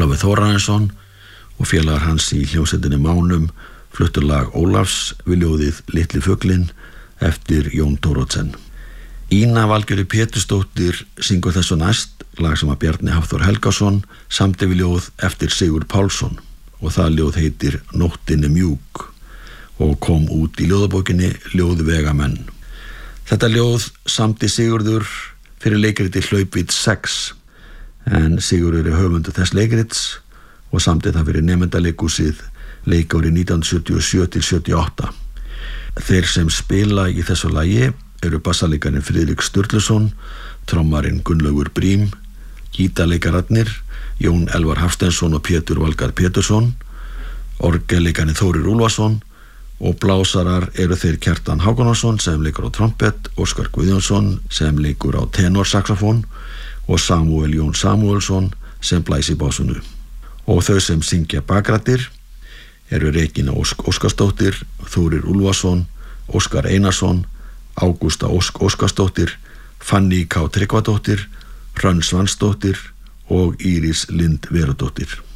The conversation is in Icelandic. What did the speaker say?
Ólafur Þórarinsson og félagar hans í hljómsveitinni Mánum fluttu lag Ólafs við ljóðið Litli fuglinn eftir Jón Thoroddsen. Ína Valgerður Pétursdóttir syngur þessu næst lag sem að Bjarni Hafþór Helgason samdi við ljóð eftir Sigurð Pálsson og það ljóð heitir Nóttin er mjúk og kom út í ljóðabókinni Ljóð vegamenn. Þetta ljóð samdi Sigurður fyrir leikriti Hlaupvídd 6 en Sigurður er höfundur þess leikrits og samdi það fyrir Nemendaleikhúsið leikárið 1977-78. Þeir sem spila í þessu lagi eru bassalekarinn Friðrik Sturluson, trommarinn Gunnlaugur Brím, gítarleikararnir Jón Elvar Hafsteinsson og Pétur Valgarð Pétursson, orgelleikarinn Þórir Úlfarsson og blásarar eru þeir Kjartan Hákonarson sem leikur á trompet, Óskar Guðjónsson sem leikur á tenorsaxofón og Samúel Jón Samúelsson sem blæs í básunu. Og þau sem syngja bakrættir eru Regína Ósk Óskarsdóttir, Þórir Úlfarsson, Óskar Einarsson, Ágústa Ósk Óskarsdóttir, Fanný K. Tryggvadóttir, Hrönn Svansdóttir og Íris Lind Verudóttir.